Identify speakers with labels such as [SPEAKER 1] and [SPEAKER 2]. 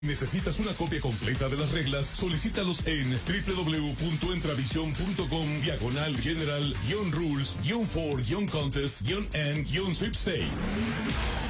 [SPEAKER 1] ¿Necesitas una copia completa de las reglas? Solicítalos en www.entravision.com/general-rules-for-contest-and-sweepstakes.